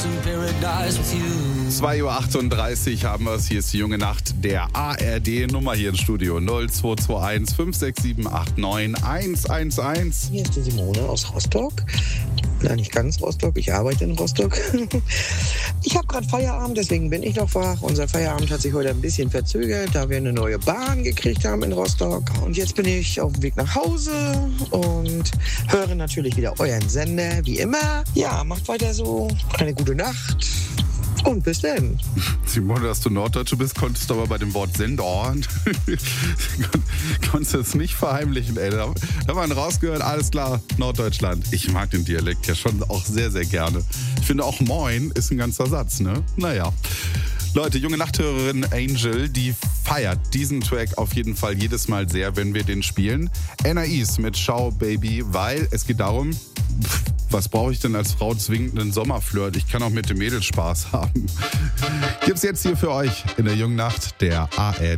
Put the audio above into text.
2:38 Uhr haben wir es. Hier ist die junge Nacht der ARD-Nummer hier im Studio 0221 567 89 111. Hier ist die Simone aus Rostock. Nein, nicht ganz Rostock, ich arbeite in Rostock. Ich habe gerade Feierabend, deswegen bin ich noch wach. Unser Feierabend hat sich heute ein bisschen verzögert, da wir eine neue Bahn gekriegt haben in Rostock. Und jetzt bin ich auf dem Weg nach Hause und höre natürlich wieder euren Sender, wie immer. Ja, macht weiter so. Eine gute Nacht. Und bis dann. Simone, dass du Norddeutsche bist, konntest du aber bei dem Wort Sender konntest du es nicht verheimlichen, ey. Da hat man rausgehört, alles klar, Norddeutschland. Ich mag den Dialekt ja schon auch sehr, sehr gerne. Ich finde auch Moin ist ein ganzer Satz, ne? Naja. Leute, junge Nachthörerin Angel, die feiert diesen Track auf jeden Fall jedes Mal sehr, wenn wir den spielen. NAIs mit Schau Baby, weil es geht darum, was brauche ich denn als Frau zwingend einen Sommerflirt? Ich kann auch mit dem Mädels Spaß haben. Gibt's jetzt hier für euch in der jungen Nacht der ARD.